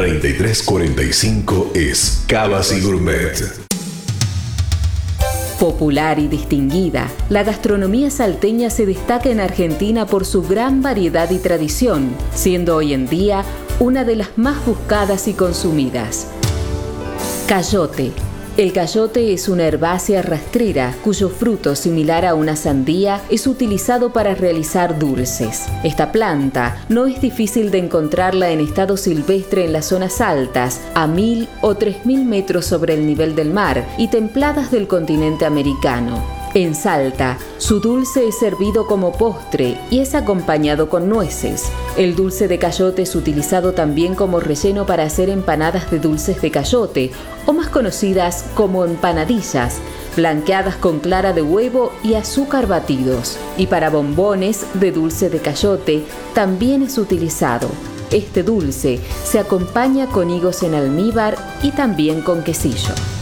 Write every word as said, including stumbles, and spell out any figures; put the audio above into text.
treinta y tres cuarenta y cinco es Cavas y Gourmet. Popular y distinguida, la gastronomía salteña se destaca en Argentina por su gran variedad y tradición, siendo hoy en día una de las más buscadas y consumidas. Cayote. El cayote es una herbácea rastrera cuyo fruto, similar a una sandía, es utilizado para realizar dulces. Esta planta no es difícil de encontrarla en estado silvestre en las zonas altas, a mil o tres mil metros sobre el nivel del mar y templadas del continente americano. En Salta, su dulce es servido como postre y es acompañado con nueces. El dulce de cayote es utilizado también como relleno para hacer empanadas de dulces de cayote, o más conocidas como empanadillas, blanqueadas con clara de huevo y azúcar batidos. Y para bombones de dulce de cayote también es utilizado. Este dulce se acompaña con higos en almíbar y también con quesillo.